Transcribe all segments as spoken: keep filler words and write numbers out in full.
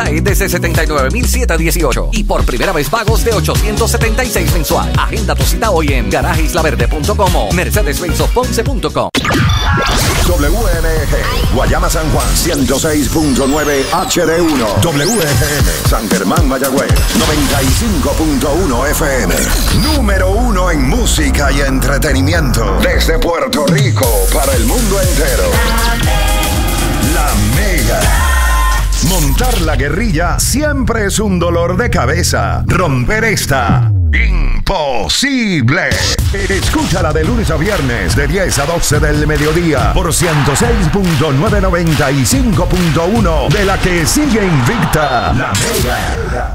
trae desde setenta y nueve mil setecientos dieciocho y por primera vez pagos de ochocientos setenta y seis mensual. Agenda tu cita hoy en garaje isla verde punto com o mercedes benz ponce punto com. W M G Guayama San Juan ciento seis punto nueve H D uno, W F M San Germán Mayagüez noventa y cinco punto uno F M. Número uno en música y entretenimiento desde Puerto Rico para el mundo entero. La Mega. Montar la guerrilla siempre es un dolor de cabeza. Romper esta, imposible. Escúchala de lunes a viernes de diez a doce del mediodía por ciento seis punto nueve noventa y cinco punto uno de la que sigue invicta. La Mega.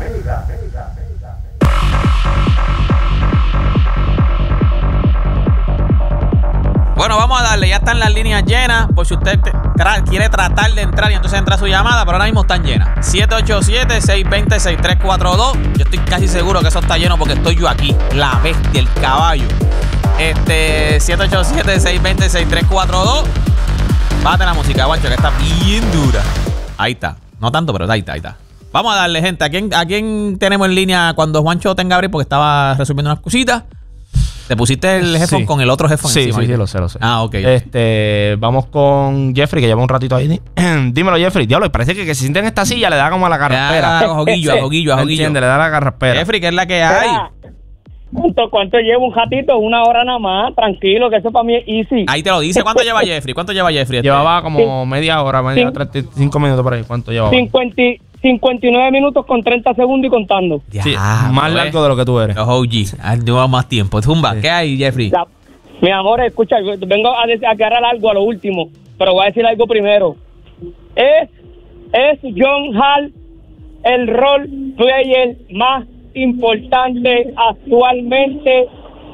Bueno, vamos a darle, ya están las líneas llenas, por si usted tra quiere tratar de entrar y entonces entra su llamada, pero ahora mismo están llenas. siete ocho siete, seis dos cero, seis tres cuatro dos. Yo estoy casi seguro que eso está lleno porque estoy yo aquí, la bestia, el caballo. Este, siete ocho siete, seis dos cero, seis tres cuatro dos. Bájate la música, Juancho, que está bien dura. Ahí está, no tanto, pero ahí está, ahí está. Vamos a darle, gente. ¿A quién, a quién tenemos en línea cuando Juancho tenga abrir? Porque estaba resolviendo unas cositas. ¿Te pusiste el headphone sí. con el otro headphone sí, encima? Sí, sí, lo sé, lo sé. Ah, ok. Este, vamos con Jeffrey, que lleva un ratito ahí. Dímelo, Jeffrey. Diablo, parece que, que se siente en esta silla le da como a la carraspera. A joguillo, a joguillo, a joguillo. Entiende, le da la carraspera. Jeffrey, ¿qué es la que hay? ¿Cuánto, ¿Cuánto llevo? Un ratito, una hora nada más. Tranquilo, que eso para mí es easy. Ahí te lo dice. ¿Cuánto lleva Jeffrey? ¿Cuánto lleva Jeffrey? Este? Llevaba como sí. media hora, media, sí. treinta y cinco minutos por ahí. ¿Cuánto llevaba? cincuenta, cincuenta y nueve minutos con treinta segundos y contando. Ya, sí, más ves. largo de lo que tú eres. Los O G. Lleva más tiempo. Zumba, sí. ¿Qué hay, Jeffrey? Ya. Mi amor, escucha, vengo a, a aclarar algo a lo último, pero voy a decir algo primero. Es, es John Hall el role player más importante actualmente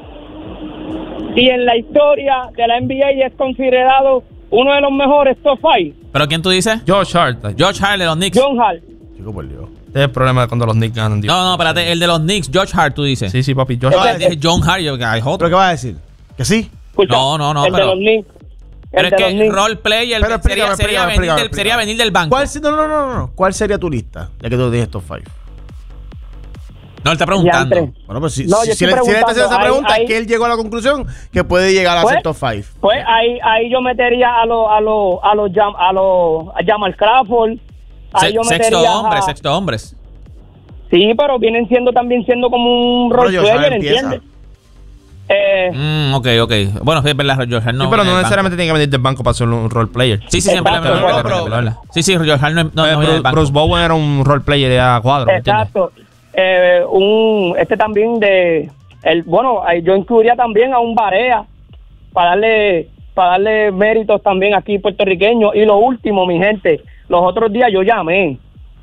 y en la historia de la N B A es considerado uno de los mejores top five. ¿Pero quién tú dices? George Hart. George Hart de los Knicks. John Hall. Chico, por Dios. Este es el problema cuando los Knicks ganan. Dios. No, no, espérate, el de los Knicks, George Hart, tú dices. Sí, sí, papi. George no, Hart. dije John Hart, yo que hay otro. ¿Pero qué vas a decir? ¿Que sí? Escucha, no, no, no, el pero... de los Knicks. Pero es que role player pero explícame, sería, sería, explícame, venir explícame, del, explícame. sería venir del banco. ¿Cuál, no, no, no, no. ¿Cuál sería tu lista? Ya que tú tienes top five. No, él está preguntando. Bueno, pues si, no, si, si, le, si le está haciendo esa pregunta, ahí, es que él llegó a la conclusión que puede llegar a pues, ser top five. Pues ahí, ahí yo metería a los a los a los Jam, a los a Jamal Crawford. Ahí Se, yo sexto hombre, a, sexto hombres. Sí, pero vienen siendo también siendo como un role player, ¿entiendes? Eh, mm, ok, ok. Bueno, es verdad, George Hart no. Sí, pero no necesariamente tiene que venir del banco para ser un role player. Sí, sí, siempre. Sí, sí, George Hart no, no, eh, no Bruce, Bruce Bowen era un role player a cuadro. Exacto. Eh, un este también de el bueno, yo incluiría también a un Barea para darle para darle méritos también aquí puertorriqueños. Y lo último, mi gente, los otros días yo llamé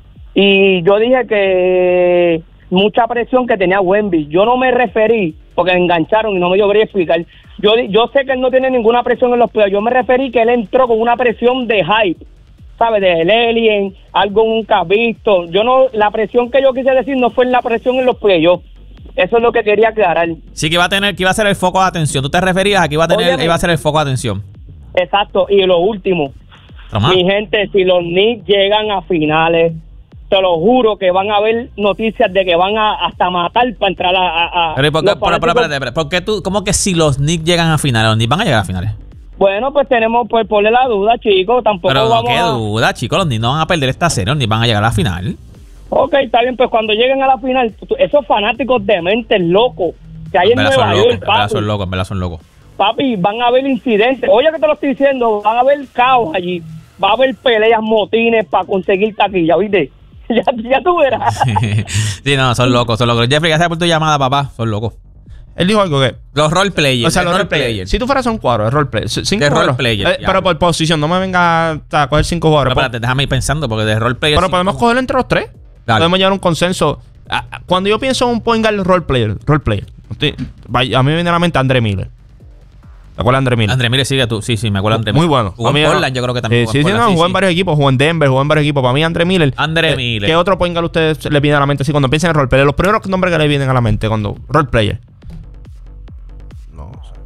y yo dije que mucha presión que tenía Wemby. Yo no me referí porque me engancharon y no me dio brillo explicar. Yo yo sé que él no tiene ninguna presión en los playoffs. Yo me referí que él entró con una presión de hype, ¿sabes? De el alien, algo nunca visto. Yo no, la presión que yo quise decir no fue la presión en los playoffs. Eso es lo que quería aclarar. Sí, que iba a tener, que iba a ser el foco de atención. ¿Tú te referías a que iba a tener, Óyeme. iba a ser el foco de atención? Exacto. Y lo último, Tomás. Mi gente, si los Knicks llegan a finales, te lo juro que van a haber noticias de que van a hasta matar para entrar a... a pero, ¿por qué, pero, pero, espérate, espérate, ¿por qué tú, cómo que si los Knicks llegan a finales? ¿Los Knicks van a llegar a finales? Bueno, pues tenemos, pues ponle la duda, chicos. Tampoco pero no, vamos qué a... duda, chicos. Los Knicks no van a perder esta serie, los Knicks van a llegar a la final. Ok, está bien, pues cuando lleguen a la final, esos fanáticos dementes locos que hay en, en Nueva York, en verdad son locos, en verdad son locos. Papi, van a haber incidentes. Oye, que te lo estoy diciendo, van a haber caos allí. Va a haber peleas, motines para conseguir taquilla, ¿oíste? Ya, ya tú verás. Sí, no, son locos, son locos. Jeffrey, gracias por tu llamada, papá. Son locos. Él dijo algo que... Los role players. O sea, los role players. Si tú fueras un cuadro de role players. Cinco de role players. Eh, pero por posición, no me venga a coger cinco jugadores. Pero espérate, déjame ir pensando, porque de role players... Pero cinco. Podemos cogerlo entre los tres. Dale. Podemos llegar a un consenso. Cuando yo pienso en un point guard role player, role player, a mí me viene a la mente Andre Miller. ¿Te acuerdas de Andre Miller? Andre Miller sigue tú. Sí, sí, me acuerdo de Andre Miller. Muy bueno. Jugó en Portland, yo creo que también. Sí, sí, sí, no, jugó en varios equipos. Jugó en Denver, jugó en varios equipos. Para mí, Andre Miller. Andre Miller. ¿Qué otro point guard ustedes le viene a la mente así cuando piensan en role player? Los primeros nombres que le vienen a la mente cuando role player. No,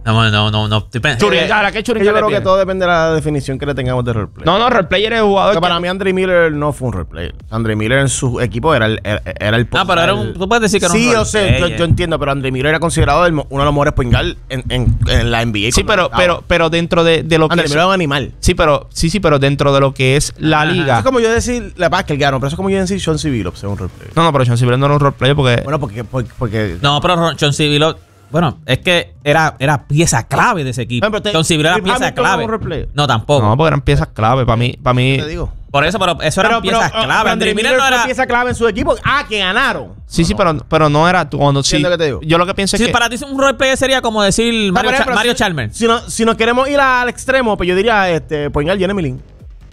No, no, no, no. Estoy pensando. Churingal, ¿a qué Churingal Yo le creo que tiene? todo depende de la definición que le tengamos de roleplayer. No, no, roleplayer es el jugador. Porque que- para mí Andre Miller no fue un roleplayer. Andre Miller en su equipo era el, era, era el No, pero era un. Tú puedes decir que era un Sí, yo sé, yo, roleplayer. yo entiendo, pero Andre Miller era considerado el mo- uno de los mejores point guard en, en, en la N B A. Sí, cuando pero, estaba. pero, pero dentro de, de lo que Andre es, Miller era un animal. sí, pero sí, sí, pero dentro de lo que es la Ajá. Eso liga. es como yo decir, la paz que el gano, pero eso es como yo decir Sean C. Billups es un roleplayer. No, no, pero John Cibler no era un roleplayer porque Bueno, porque, porque, porque No, pero Ron- John C. Billups, bueno, es que era, era pieza clave de ese equipo. Bueno, pero te- John C. Billups era Rip pieza Hamilton clave. era un roleplayer. No, tampoco. no, porque eran piezas clave para mí, para mí. te digo. Por eso, pero eso eran Pero, pero, piezas uh, clave. Andre Andre Miller Miller no fue era. pieza clave en su equipo. Ah, que ganaron. Sí, sí, pero, pero no era tú cuando sí. Entiendo lo que te digo. Yo lo que pienso es Sí, que para ti un roleplayer sería como decir No, Mario, por Cha- ejemplo, Mario si- Chalmers. Si, no, si nos queremos ir al extremo, pues yo diría este, point guard Jeremy Lin.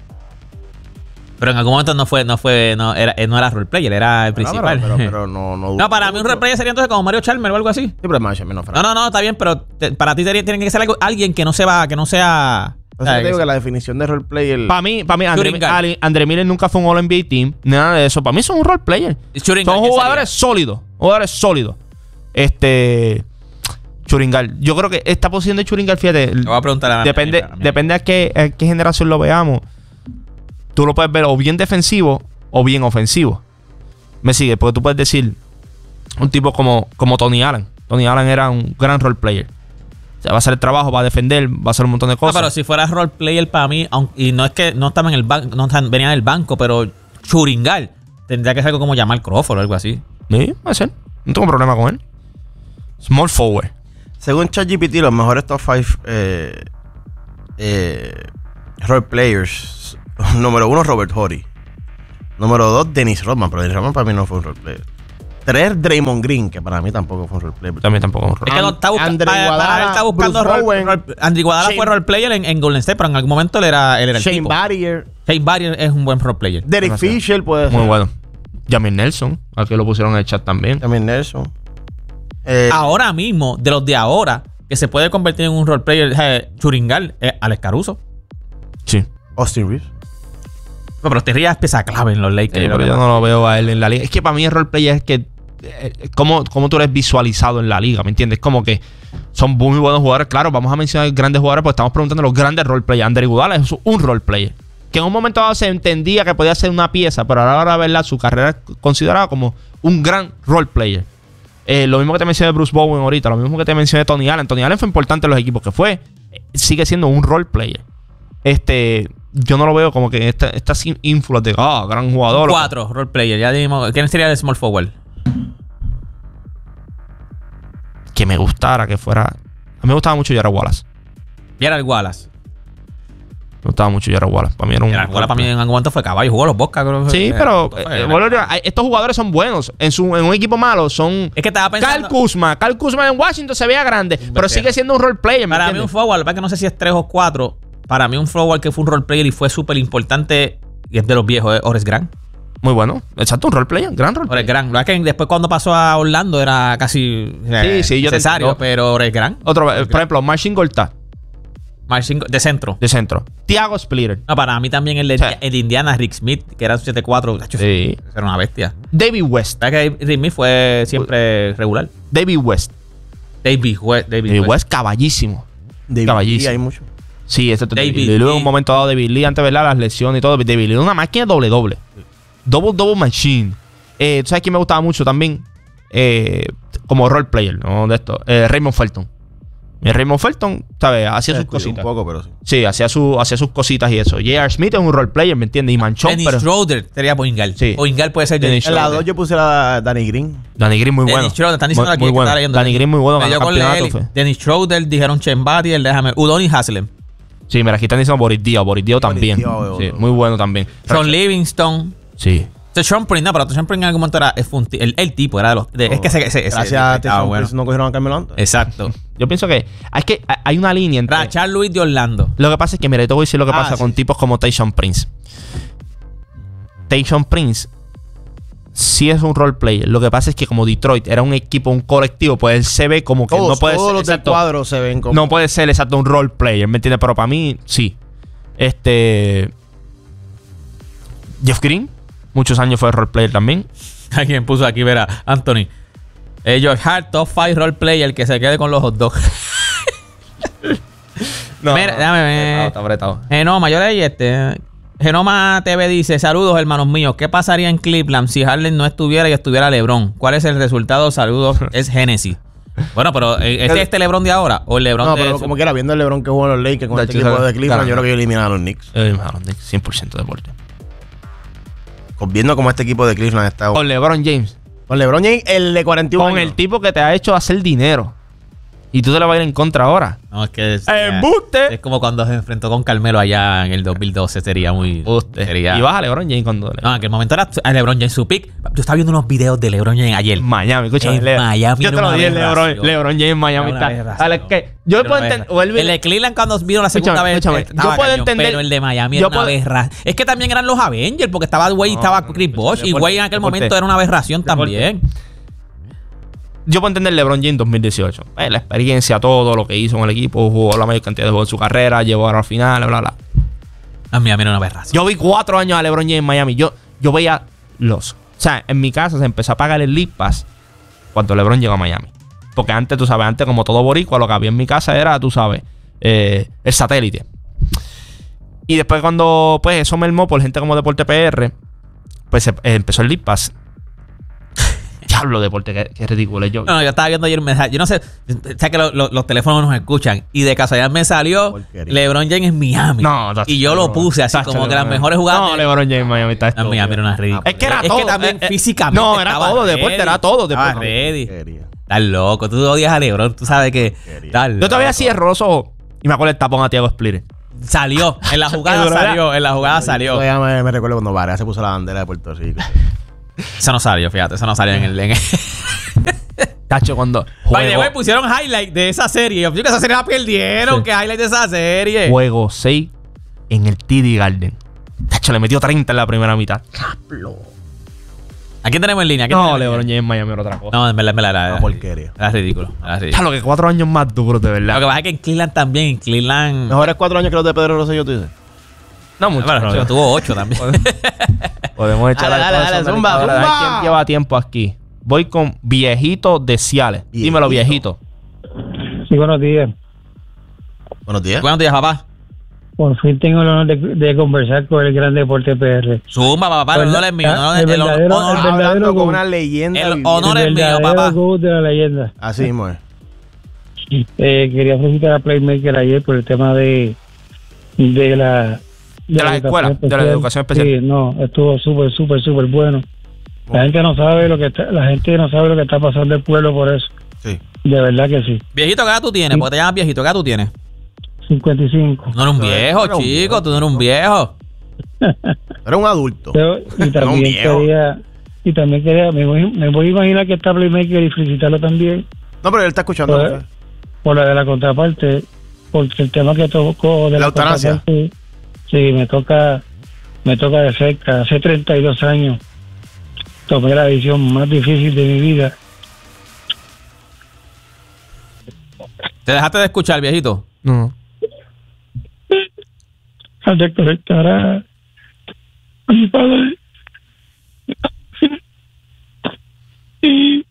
Pero en algún momento no fue, no fue, no era, no era roleplayer, era el Pero, principal. pero, pero no, no. No, para mí un roleplayer sería entonces como Mario Chalmers o algo así. Sí, pero es más, menos No, no, no, está bien, pero te- para ti sería, tiene que ser algo, alguien que no se va, que no sea. Por eso te digo que la definición de roleplayer. para mí, para mí, Andre, Churingal. Ali- Andre Miller nunca fue un All N B A team, nada de eso. Para mí son un roleplayer. Churingal, Son ¿qué jugadores sólidos, jugadores sólidos. Este Churingal, yo creo que esta posición de Churingal, fíjate, Le voy a preguntar a depende, a mí. depende a qué, a qué generación lo veamos. Tú lo puedes ver o bien defensivo o bien ofensivo. Me sigue, porque tú puedes decir un tipo como, como Tony Allen. Tony Allen era un gran role player. O sea, va a hacer el trabajo, va a defender, va a hacer un montón de No, cosas. pero si fuera roleplayer para mí, aun- y no es que no estaba en el banco, no están- venía del banco, pero Churingal tendría que ser algo como Jamal Crawford o algo así. Sí, puede ser. No tengo problema con él. Small forward. Según ChatGPT, los mejores top cinco eh, eh, roleplayers. Número uno, Robert Horry. Número dos, Dennis Rodman. Pero Dennis Rodman para mí no fue un roleplayer. Tres, Draymond Green, que para mí tampoco fue un roleplayer. También tampoco es un role. Es que no está, busca- Andre para- para Iguodala, él está buscando Bruce rol, Bowen, rol- Andre Iguodala Shane- fue roleplayer en, en Golden State, pero en algún momento él era, él era el Shane tipo. Barrier. Shane Barrier es un buen roleplayer. Derek Demasiado. Fisher puede ser. Muy bueno. Jamie Nelson, al que lo pusieron en el chat también. También Nelson. Eh, Ahora mismo, de los de ahora, que se puede convertir en un roleplayer, eh, Churingal, es Alex Caruso. Sí. Austin Reeves. No, pero te rías pieza clave en los Lakers. Sí, pero yo no lo veo a él en la liga. Es que para mí el roleplayer es que eh, cómo, cómo tú eres visualizado en la liga, ¿me entiendes? Como que son muy buenos jugadores. Claro, vamos a mencionar grandes jugadores porque estamos preguntando los grandes roleplayers. Andre Iguodala es un roleplayer que en un momento dado se entendía que podía ser una pieza, pero ahora, verdad, su carrera es considerada como un gran roleplayer. Eh, lo mismo que te mencioné de Bruce Bowen ahorita, lo mismo que te mencioné de Tony Allen. Tony Allen fue importante en los equipos que fue. Eh, Sigue siendo un roleplayer. Este, yo no lo veo como que esta, esta influencia de ah, gran jugador. Cuatro roleplayer. Ya dijimos, ¿quién sería el small forward? Que me gustara que fuera. A mí me gustaba mucho Jared Wallace. Gerald Wallace. Me gustaba mucho Jared Wallace. Para mí era un. Gerald Wallace para mí en algún momento fue caballo. Jugó los Bosca, creo. Sí, Eh, pero fue- eh, bueno, hay- estos jugadores son buenos. En, su, en un equipo malo son. Es que estaba pensando. Kyle Kuzma. Kyle Kuzma en Washington se veía grande, pero sigue siendo un role player. ¿me Para mí un entiendes? forward, para que no sé si es tres o cuatro. Para mí un forward que fue un roleplayer y fue súper importante, y es de los viejos, es Horace Grant. Muy bueno. Exacto, un role player. Gran role Horace player. Grant. Lo que es que después cuando pasó a Orlando era casi eh, Sí, sí, yo te necesario, entiendo. pero Horace Grant. Otro, eh, por ejemplo, Marcin Gortat, Marcin- de centro. de centro. Thiago Splitter. No, para mí también el de, Sí. de Indiana, Rick Smith, que era un siete cuatro. Sí. Era una bestia. David West. ¿Sabes que Rick Smith fue siempre regular? David West. David West. David David West. West, caballísimo. David Caballísimo. Lee, hay mucho. Sí, este David David Lee. Luego en Lee. un momento dado, David Lee, antes de ver las lesiones y todo. David Lee, una máquina doble-doble. Double-double machine. Eh, ¿Tú sabes quién me gustaba mucho también? Eh, como role player, ¿no? De esto. Eh, Raymond Felton. Y Raymond Felton, ¿sabes? Hacía sus Eh, cuidé cositas. Un poco, pero sí. Sí, hacía, su, hacía sus cositas y eso. J R. Smith es un role player, ¿me entiendes? Y manchón, Dennis pero. Schroeder sería Poingal. Sí. Poingal puede ser Dennis Dennis En la Schroeder. dos yo puse a Danny Green. Danny Green muy Dennis bueno. Schroeder, están diciendo muy, aquí muy que bueno. está leyendo. Danny Green muy bueno. Me dio ganó con campeonato, Lely. fue. Dennis Schroeder, dijeron Chembati, el déjame. Udoni Haslem. Sí, mira, aquí están diciendo Boris Dio. Boris Dio también. Dio, Sí, otro. muy bueno también. Sean Livingston. Sí. Sean Prince, no, pero Sean Prince en algún momento era, fue un ti- el, el tipo, era de los. de- es que ese. ese, ese Gracias a ah, Tyson bueno. Prince no cogieron a Carmelo Anthony. Exacto. Yo pienso que es que hay una línea entre. Rachel Louis de Orlando. Lo que pasa es que, mira, yo te voy a decir lo que Ah, pasa sí, con sí. tipos como Tyson Prince. Tyson Prince sí es un role player. Lo que pasa es que como Detroit era un equipo, un colectivo, pues él se ve como que Todos, no puede todos ser. los del exacto, cuadro se ven como. no puede ser exacto un role player, ¿me entiendes? Pero para mí, sí. Este. Jeff Green, muchos años fue role player también. Alguien puso aquí, verá, Anthony. Eh, George Hart, top five role player, que se quede con los hot dogs. No, Mira, déjame ver. Está apretado. Genoma, yo leí este. Genoma T V dice: saludos, hermanos míos. ¿Qué pasaría en Cleveland si Harden no estuviera y estuviera LeBron? ¿Cuál es el resultado? Saludos, es Genesis. Bueno, pero ¿este es este LeBron de ahora? ¿O el LeBron No, de pero su- como quiera, viendo el LeBron que jugó en los Lakers con De este hecho, equipo claro. de Cleveland, yo Claro. creo que eliminar a los Knicks. Eh, mano, cien por ciento deporte. Con- Viendo cómo este equipo de Cleveland está. Con LeBron James. Con LeBron James, el de cuarenta y uno Con años. el tipo que te ha hecho hacer dinero. Y tú te le vas a ir en contra ahora. No, es que es, ¡Embuste! es como cuando se enfrentó con Carmelo allá en el dos mil doce. Sería muy. Usted. Sería, Y vas a LeBron James cuando le... no, en aquel momento era a LeBron James su pick. Yo estaba viendo unos videos de LeBron James ayer. Miami, escúchame. En Le- Miami Yo era te lo una dije, LeBron, aberración. LeBron James en Miami Era una está. aberración. Alex, que yo Era puedo una entender. aberración. El de Cleveland cuando vino la segunda Escúchame, vez. escúchame. estaba Yo puedo cañón, entender- Pero el de Miami yo era una puedo- aberración. Es que también eran los Avengers, porque estaba Wade y estaba Chris Bosh. Y deporte, Wade en aquel deporte. momento era una aberración Deporte. también. Yo puedo entender LeBron James dos mil dieciocho. Eh, la experiencia, todo lo que hizo en el equipo, jugó la mayor cantidad de juegos en su carrera, llegó ahora al final, bla, bla. A Miami era una aberración. Yo vi cuatro años a LeBron James en Miami. Yo, yo veía los... O sea, en mi casa se empezó a pagar el League Pass cuando LeBron llegó a Miami. Porque antes, tú sabes, antes como todo boricua, lo que había en mi casa era, tú sabes, eh, el satélite. Y después cuando, pues, eso mermó por gente como Deporte P R, pues eh, empezó el League Pass. Diablo, Deporte, qué, qué ridículo. Yo, No, no, yo estaba viendo ayer un mensaje. Yo no sé, sé que lo- lo- los teléfonos nos escuchan. Y de casualidad me salió Porquería. LeBron James en Miami. No, tacho, y yo lo LeBron. puse así Tacho, como que LeBron. las mejores jugadas. No, de- LeBron James en Miami está en estúpido. Miami era una ridícula. Es que era es todo. que también eh, eh, físicamente. No, era estaba todo, Deporte, ready. era todo. Estaba Deporte. ready. Quería. Estás loco. Tú odias a LeBron. Tú sabes que. Estás Yo todavía loco. cierro los ojos y me acuerdo el tapón a Thiago Splitter. Salió. En la jugada Qué duro, salió. En la jugada salió. Todavía me, me recuerdo cuando Varea se puso la bandera de Puerto Rico. Eso no salió, fíjate. Eso no salió en el. En el... Tacho, cuando By the juego, way, pusieron highlight de esa serie. Yo creo que esa serie la perdieron. Sí. ¿Qué highlight de esa serie? juego seis en el T D Garden. Tacho, le metió treinta en la primera mitad. ¿A quién tenemos en línea? ¿A quién No, tenemos en LeBron línea? James en Miami era otra cosa. No, en verdad, en verdad. Era, Una era, porquería. era ridículo. Era ridículo. Claro que cuatro años más duros, de Lo que verdad. pasa es que en Cleveland también. En Cleveland. Mejores cuatro años que los de Pedro Rosselló, tú dices. No, mucho. Bueno, pero tuvo ocho también. Podemos echar Dale, al dale, corazón dale, de zumba, Nicolás. A ver zumba. ¿Quién lleva tiempo aquí? Voy con Viejito de Ciales. Viejito. Dímelo, Viejito. Sí, buenos días. Buenos días. Buenos días, papá. Por fin tengo el honor de, de conversar con el Gran Deporte P R. Zumba, papá. El honor es mío. Ah, El, el el honor- verdadero- honor- el verdadero- Hablando con gol. una leyenda. El viviente. honor- es mío, verdadero papá. GOAT de la leyenda. Así mismo es. Eh, quería felicitar a Playmaker ayer por el tema de de la De las la escuelas, de la educación especial. Sí, no, estuvo súper, súper, súper bueno. La gente no sabe lo que está, la gente no sabe lo que está pasando el pueblo por eso. Sí. De verdad que sí. Viejito, ¿qué edad tú tienes? Porque te llamas viejito. ¿Qué edad tú tienes? cincuenta y cinco. No eres un viejo, Era un chico. viejo. Tú no eres un viejo. Era un adulto. Pero- y un también viejo. quería y también quería me voy, me voy a imaginar que está Playmaker y felicitarlo también No, pero él está escuchando. por, ¿no? por la de la contraparte, porque el tema que tocó de La la, eutanasia. contraparte, sí, me toca me toca de cerca. Hace treinta y dos años tomé la decisión más difícil de mi vida. ¿Te dejaste de escuchar, viejito? No. Al desconectar a, a mi padre. Y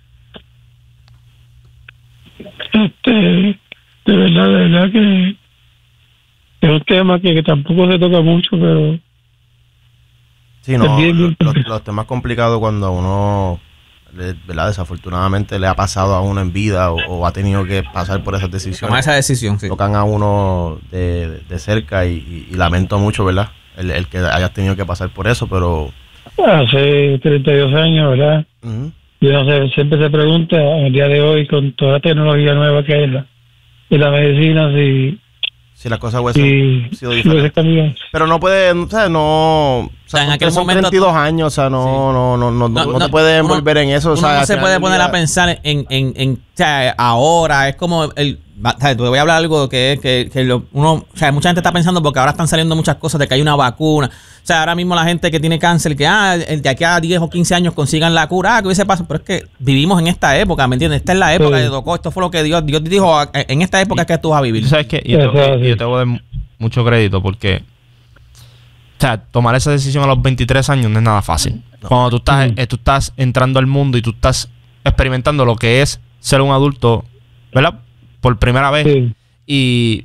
este, de verdad, de verdad que es un tema que, que tampoco se toca mucho, pero Sí, no. Es bien, bien los, complicado. los temas complicados cuando a uno, le- ¿verdad? Desafortunadamente le ha pasado a uno en vida o, o ha tenido que pasar por esas Tomar decisiones. esa decisión, sí. Tocan a uno de, de cerca y, y- y lamento mucho, ¿verdad? El, el que hayas tenido que pasar por eso, pero... hace treinta y dos años, ¿verdad? ujú. Y uno se- siempre se pregunta, en el día de hoy, con toda la tecnología nueva que hay en la, en la medicina, si, Si las cosas hubiesen si, sido si diferentes. hubiese cambiado. Pero no puede, o sea, no... O sea, en porque aquel son momento- treinta y dos años, o sea, no, Sí. no, no, no, no, No, no no, te puedes uno- envolver en eso. o Uno sea, no al se final puede del poner día- a pensar en, en, en, o sea, ahora es como el, va- o sea, te voy a hablar algo que, que, que lo- uno, o sea, mucha gente está pensando porque ahora están saliendo muchas cosas de que hay una vacuna. O sea, ahora mismo la gente que tiene cáncer, que ah, el de aquí a diez o quince años consigan la cura, ah, que hubiese pasado, pero es que vivimos en esta época, ¿me entiendes? Esta es la época Sí. que tocó, esto fue lo que Dios, Dios dijo, en esta época es que tú vas a vivir. ¿Tú sabes qué? Yo, Eso te, es así. yo te voy a dar mucho crédito porque... O sea, tomar esa decisión a los veintitrés años no es nada fácil. Cuando tú estás, Mm. eh, tú estás entrando al mundo y tú estás experimentando lo que es ser un adulto, ¿verdad? Por primera vez. Sí. y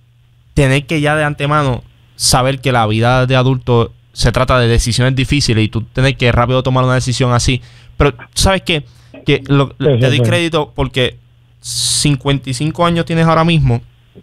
tener que ya de antemano saber que la vida de adulto se trata de decisiones difíciles y tú tener que rápido tomar una decisión así. Pero, ¿sabes qué? Que lo, te doy crédito porque cincuenta y cinco años tienes ahora mismo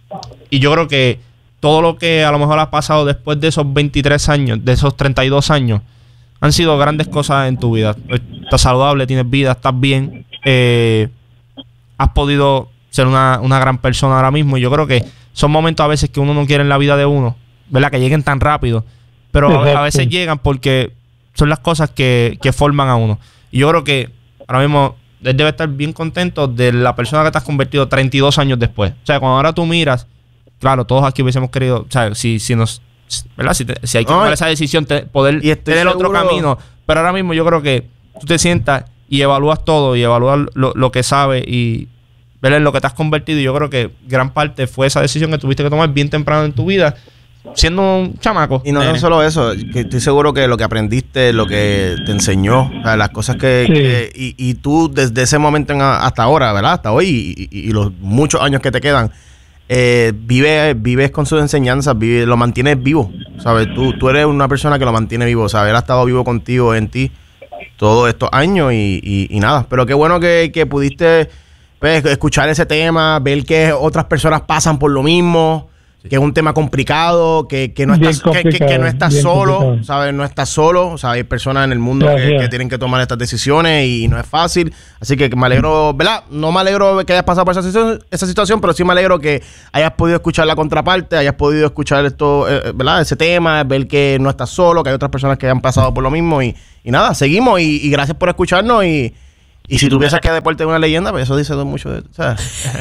y yo creo que todo lo que a lo mejor has pasado después de esos veintitrés años, de esos treinta y dos años, han sido grandes cosas en tu vida. Estás saludable, tienes vida, estás bien, eh, has podido ser una, una gran persona ahora mismo y yo creo que son momentos a veces que uno no quiere en la vida de uno, ¿verdad? Que lleguen tan rápido, pero a, a veces llegan porque son las cosas que, que forman a uno. Y yo creo que ahora mismo él debe estar bien contento de la persona que te has convertido treinta y dos años después. O sea, cuando ahora tú miras, claro, todos aquí hubiésemos querido, o sea, si, si nos, ¿verdad? Si, te, si hay que tomar esa decisión, te, poder tener otro camino. Pero ahora mismo yo creo que tú te sientas y evalúas todo y evalúas lo, lo que sabes y ver en lo que te has convertido. Y yo creo que gran parte fue esa decisión que tuviste que tomar bien temprano en tu vida, siendo un chamaco. Y no, no solo eso, que estoy seguro que lo que aprendiste, lo que te enseñó, o sea, las cosas que... Sí. que y, y tú desde ese momento en a, hasta ahora, ¿verdad? Hasta hoy y, y, y los muchos años que te quedan, eh, vives, vives con sus enseñanzas, vive, lo mantienes vivo, ¿sabes? Tú, tú eres una persona que lo mantiene vivo, ¿sabes? Él ha estado vivo contigo, en ti, todos estos años y, y, y nada. Pero qué bueno que, que pudiste pues, escuchar ese tema, ver que otras personas pasan por lo mismo, que es un tema complicado, que, que no estás, que, que, que no estás solo, complicado. ¿Sabes? No estás solo, o sea, hay personas en el mundo que, que tienen que tomar estas decisiones y no es fácil. Así que me alegro, ¿verdad? No me alegro que hayas pasado por esa situación, esa situación, pero sí me alegro que hayas podido escuchar la contraparte, hayas podido escuchar esto, eh, ¿verdad? Ese tema, ver que no estás solo, que hay otras personas que han pasado por lo mismo y, y nada, seguimos y, y gracias por escucharnos y Y si tú piensas que deporte es una leyenda, pues eso dice mucho de... ¿sabes?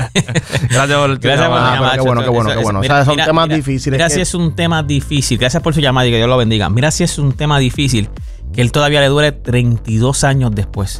Gracias por, gracias por ah, llamar. Qué bueno, qué bueno, qué bueno. Mira, o sea, son mira, temas mira, difíciles. Mira que... si es un tema difícil. Gracias por su llamada y que Dios lo bendiga. Mira si es un tema difícil que él todavía le dure treinta y dos años después.